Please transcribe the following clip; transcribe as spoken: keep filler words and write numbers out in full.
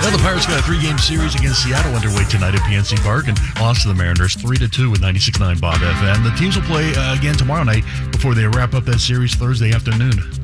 Well, the Pirates got a three-game series against Seattle underway tonight at P N C Park and lost to the Mariners three to two with ninety-six point nine Bob F M. The teams will play uh, again tomorrow night before they wrap up that series Thursday afternoon.